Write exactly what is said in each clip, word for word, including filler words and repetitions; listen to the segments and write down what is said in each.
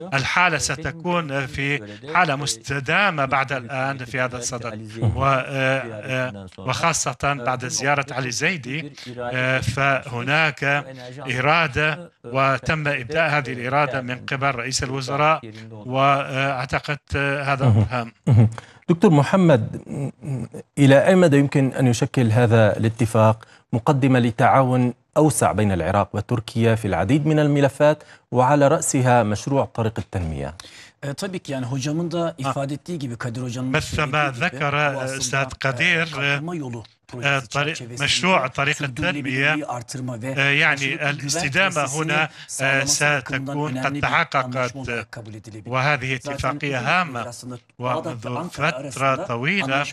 الحالة ستكون في حالة مستدامة بعد الآن في هذا الصدد، وخاصة بعد زيارة علي زيدي. فهناك إرادة وتم إبداء هذه الإرادة من قبل رئيس الوزراء، وأعتقد هذا مهم. دكتور محمد، إلى أي مدى يمكن أن يشكل هذا الاتفاق مقدمة لتعاون أوسع بين العراق وتركيا في العديد من الملفات وعلى رأسها مشروع طريق التنمية؟ Tabii ki yani hocamın da ifade ettiği gibi Kadir hocamın مثل ما ذكر أستاذ قدير طريق مشروع طريق التنمية، يعني الاستدامة هنا ستكون قد تحققت، وهذه اتفاقية هامة ومنذ فترة طويلة.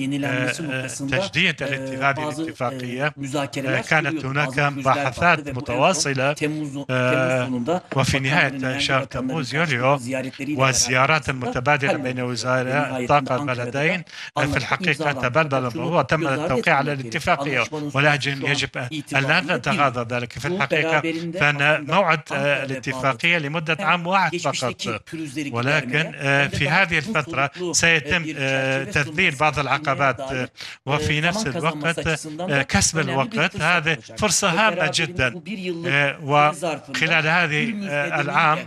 تجديد هذه الاتفاقية كانت هناك مباحثات متواصلة، وفي نهاية شهر تموز يوليو والزيارات المتبادلة بين وزراء الطاقة البلدين في الحقيقة تبادل الموضوع وتم التوقيع على الاتفاقية، ولكن يجب أن لا نتغاضى ذلك. في الحقيقة فإن موعد الاتفاقية لمدة عام واحد فقط، ولكن في هذه الفترة سيتم تذليل بعض العقبات، وفي نفس الوقت كسب الوقت. هذه فرصة هامة جدا، وخلال هذه العام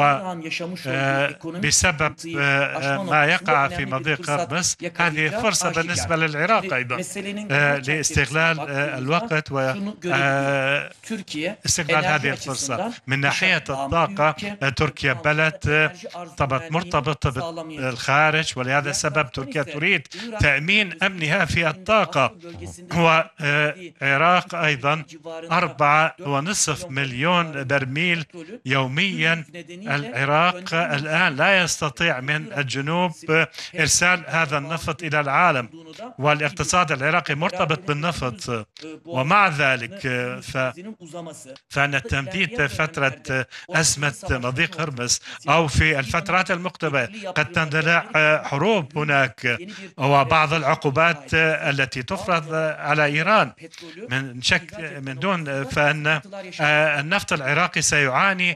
وبسبب ما يقع في مضيق هرمز هذه فرصة بالنسبة للعراق أيضا لاستغلال الوقت واستغلال هذه الفرصة. من ناحية الطاقة، تركيا بلد طبعا مرتبطة بالخارج، ولهذا السبب تركيا تريد تأمين أمنها في الطاقة، والعراق أيضا أربعة ونصف مليون برميل يوميا. العراق الآن لا يستطيع من الجنوب إرسال هذا النفط إلى العالم، والاقتصاد العراقي مرتبط بالنفط. ومع ذلك ف... فإن تمديد فترة أزمة مضيق هرمز أو في الفترات المقبلة قد تندلع حروب هناك وبعض العقوبات التي تفرض على إيران من شك من دون، فإن النفط العراقي سيعاني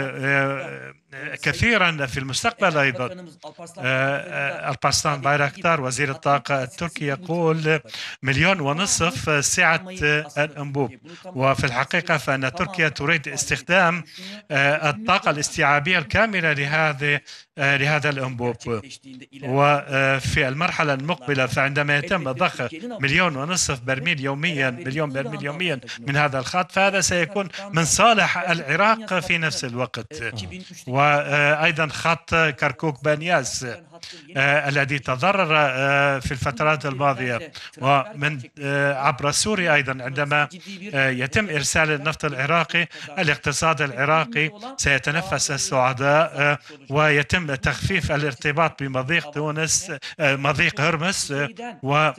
كثيرا في المستقبل أيضا. البارسلان بايراكتار وزير الطاقة التركي يقول مليون ونصف سعة الأنبوب، وفي الحقيقة فإن تركيا تريد استخدام الطاقة الاستيعابية الكاملة لهذه لهذا الأنبوب. وفي المرحلة المقبلة فعندما يتم ضخ مليون ونصف برميل يوميا مليون برميل يوميا من هذا الخط، فهذا سيكون من صالح العراق في نفس الوقت. وأيضا خط كركوك بانياس الذي تضرر في الفترات الماضية، ومن عبر سوريا أيضا عندما يتم إرسال النفط العراقي الاقتصاد العراقي سيتنفس السعداء، ويتم تخفيف الارتباط بمضيق تونس مضيق هرمز. و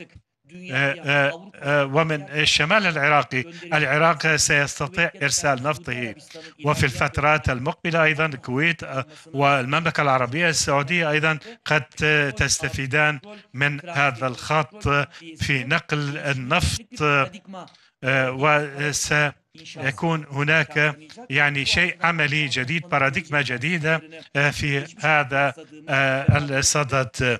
ومن الشمال العراقي العراق سيستطيع إرسال نفطه. وفي الفترات المقبلة أيضا الكويت والمملكة العربية السعودية أيضا قد تستفيدان من هذا الخط في نقل النفط، وسيكون هناك يعني شيء عملي جديد، باراديغما جديدة في هذا الصدد.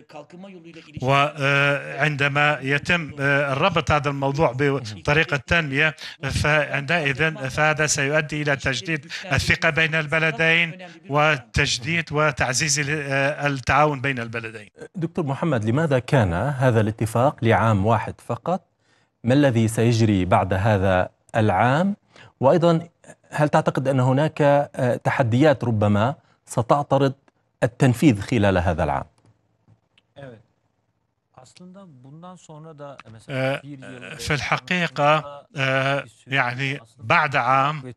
وعندما يتم الربط هذا الموضوع بطريقة التنمية فعندئذ فهذا سيؤدي إلى تجديد الثقة بين البلدين وتجديد وتعزيز التعاون بين البلدين. دكتور محمد، لماذا كان هذا الاتفاق لعام واحد فقط؟ ما الذي سيجري بعد هذا العام؟ وأيضا هل تعتقد أن هناك تحديات ربما ستعترض التنفيذ خلال هذا العام؟ في الحقيقة يعني بعد عام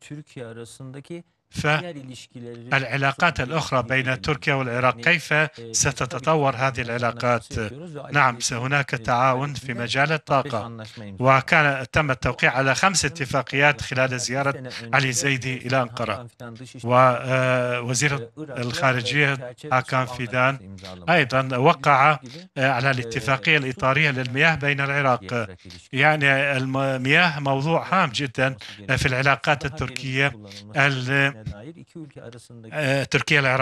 فالعلاقات الأخرى بين تركيا والعراق كيف ستتطور هذه العلاقات؟ نعم، هناك تعاون في مجال الطاقة، وكان تم التوقيع على خمس اتفاقيات خلال زيارة علي زيدي إلى أنقرة، ووزير الخارجية هاكان فيدان أيضا وقع على الاتفاقية الإطارية للمياه بين العراق. يعني المياه موضوع هام جدا في العلاقات التركية تركيا العراق